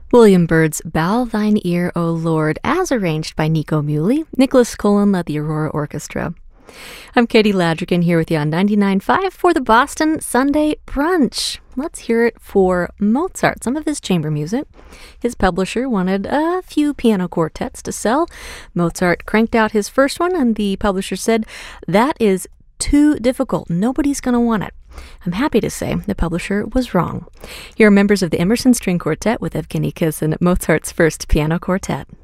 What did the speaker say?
William Byrd's Bow Thine Ear, O Lord, as arranged by Nico Muhly. Nicholas Cullen led the Aurora Orchestra. I'm Katie Ladrigan here with you on 99.5 for the Boston Sunday Brunch. Let's hear it for Mozart, some of his chamber music. His publisher wanted a few piano quartets to sell. Mozart cranked out his first one, and the publisher said, "That is too difficult. Nobody's going to want it." I'm happy to say the publisher was wrong. Here are members of the Emerson String Quartet with Evgeny Kissin, Mozart's first piano quartet.